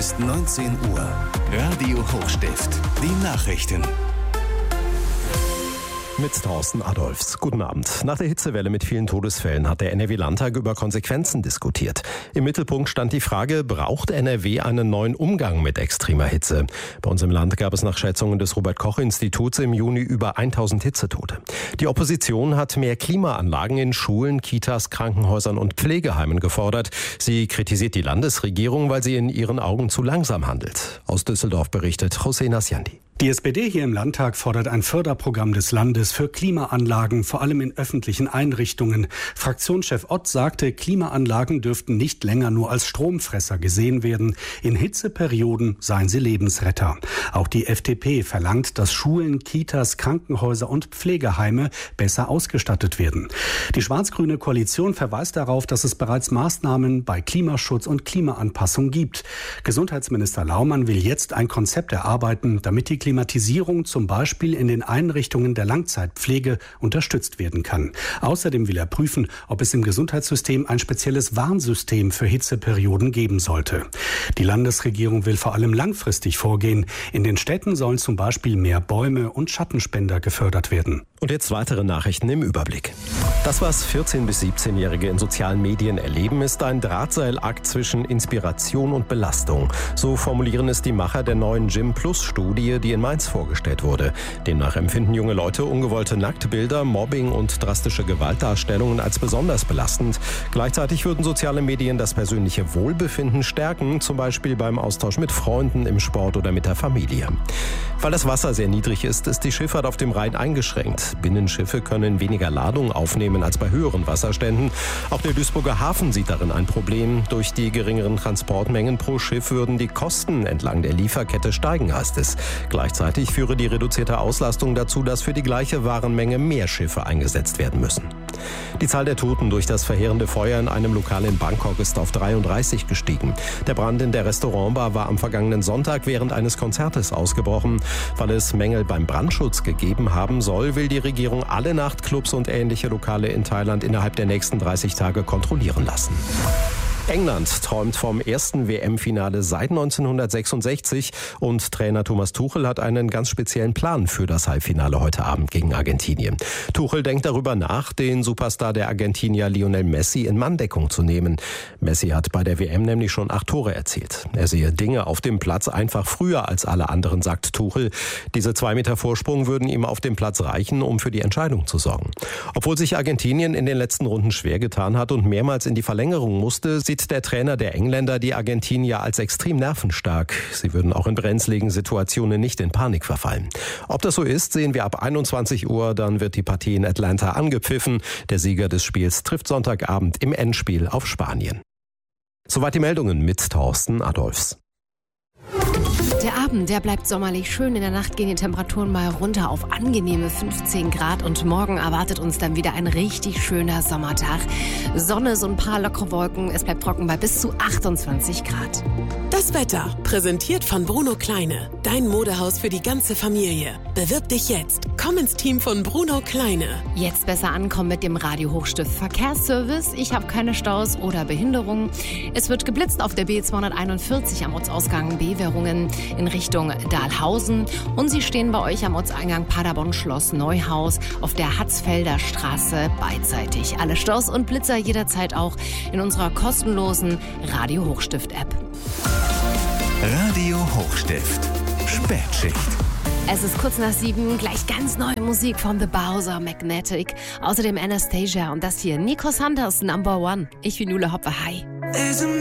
ist 19 Uhr. Radio Hochstift. Die Nachrichten. Mit Thorsten Adolfs. Guten Abend. Nach der Hitzewelle mit vielen Todesfällen hat der NRW-Landtag über Konsequenzen diskutiert. Im Mittelpunkt stand die Frage, braucht NRW einen neuen Umgang mit extremer Hitze? Bei uns im Land gab es nach Schätzungen des Robert-Koch-Instituts im Juni über 1000 Hitzetote. Die Opposition hat mehr Klimaanlagen in Schulen, Kitas, Krankenhäusern und Pflegeheimen gefordert. Sie kritisiert die Landesregierung, weil sie in ihren Augen zu langsam handelt. Aus Düsseldorf berichtet José Nasciandi. Die SPD hier im Landtag fordert ein Förderprogramm des Landes für Klimaanlagen, vor allem in öffentlichen Einrichtungen. Fraktionschef Ott sagte, Klimaanlagen dürften nicht länger nur als Stromfresser gesehen werden. In Hitzeperioden seien sie Lebensretter. Auch die FDP verlangt, dass Schulen, Kitas, Krankenhäuser und Pflegeheime besser ausgestattet werden. Die schwarz-grüne Koalition verweist darauf, dass es bereits Maßnahmen bei Klimaschutz und Klimaanpassung gibt. Gesundheitsminister Laumann will jetzt ein Konzept erarbeiten, damit die Klimatisierung zum Beispiel in den Einrichtungen der Langzeitpflege unterstützt werden kann. Außerdem will er prüfen, ob es im Gesundheitssystem ein spezielles Warnsystem für Hitzeperioden geben sollte. Die Landesregierung will vor allem langfristig vorgehen. In den Städten sollen zum Beispiel mehr Bäume und Schattenspender gefördert werden. Und jetzt weitere Nachrichten im Überblick. Das, was 14- bis 17-Jährige in sozialen Medien erleben, ist ein Drahtseilakt zwischen Inspiration und Belastung. So formulieren es die Macher der neuen Gym-Plus-Studie, die in Mainz vorgestellt wurde. Demnach empfinden junge Leute ungewollte Nacktbilder, Mobbing und drastische Gewaltdarstellungen als besonders belastend. Gleichzeitig würden soziale Medien das persönliche Wohlbefinden stärken, zum Beispiel beim Austausch mit Freunden, im Sport oder mit der Familie. Weil das Wasser sehr niedrig ist, ist die Schifffahrt auf dem Rhein eingeschränkt. Binnenschiffe können weniger Ladung aufnehmen als bei höheren Wasserständen. Auch der Duisburger Hafen sieht darin ein Problem. Durch die geringeren Transportmengen pro Schiff würden die Kosten entlang der Lieferkette steigen, heißt es. Gleichzeitig führe die reduzierte Auslastung dazu, dass für die gleiche Warenmenge mehr Schiffe eingesetzt werden müssen. Die Zahl der Toten durch das verheerende Feuer in einem Lokal in Bangkok ist auf 33 gestiegen. Der Brand in der Restaurantbar war am vergangenen Sonntag während eines Konzertes ausgebrochen. Weil es Mängel beim Brandschutz gegeben haben soll, will die Regierung alle Nachtclubs und ähnliche Lokale in Thailand innerhalb der nächsten 30 Tage kontrollieren lassen. England träumt vom ersten WM-Finale seit 1966 und Trainer Thomas Tuchel hat einen ganz speziellen Plan für das Halbfinale heute Abend gegen Argentinien. Tuchel denkt darüber nach, den Superstar der Argentinier Lionel Messi in Manndeckung zu nehmen. Messi hat bei der WM nämlich schon 8 Tore erzielt. Er sehe Dinge auf dem Platz einfach früher als alle anderen, sagt Tuchel. Diese 2 Meter Vorsprung würden ihm auf dem Platz reichen, um für die Entscheidung zu sorgen. Obwohl sich Argentinien in den letzten Runden schwer getan hat und mehrmals in die Verlängerung musste, sieht der Trainer der Engländer die Argentinier als extrem nervenstark. Sie würden auch in brenzligen Situationen nicht in Panik verfallen. Ob das so ist, sehen wir ab 21 Uhr. Dann wird die Partie in Atlanta angepfiffen. Der Sieger des Spiels trifft Sonntagabend im Endspiel auf Spanien. Soweit die Meldungen mit Thorsten Adolfs. Der Abend, der bleibt sommerlich schön. In der Nacht gehen die Temperaturen mal runter auf angenehme 15 Grad. Und morgen erwartet uns dann wieder ein richtig schöner Sommertag. Sonne, so ein paar lockere Wolken. Es bleibt trocken bei bis zu 28 Grad. Das Wetter, präsentiert von Bruno Kleine. Dein Modehaus für die ganze Familie. Bewirb dich jetzt. Komm ins Team von Bruno Kleine. Jetzt besser ankommen mit dem Radio Hochstift Verkehrsservice. Ich habe keine Staus oder Behinderungen. Es wird geblitzt auf der B241 am Ortsausgang Beverungen in Richtung Dahlhausen. Und Sie stehen bei euch am Ortseingang Paderborn-Schloss Neuhaus auf der Hatzfelder Straße beidseitig. Alle Staus und Blitzer jederzeit auch in unserer kostenlosen Radio Hochstift-App. Radio Hochstift. Spätschicht. Es ist kurz nach 7, gleich ganz neue Musik von The Bowser Magnetic. Außerdem Anastasia und das hier Nico Sanders Number One. Ich bin Jule Hoppe. Hi.